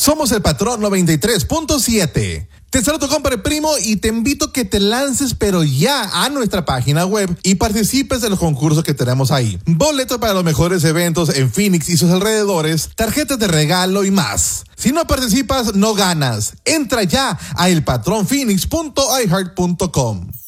Somos el Patrón 93.7. Te saludo, compadre primo, y te invito a que te lances pero ya a nuestra página web y participes de los concursos que tenemos ahí. Boletos para los mejores eventos en Phoenix y sus alrededores, tarjetas de regalo y más. Si no participas, no ganas. Entra ya a elpatronphoenix.iheart.com.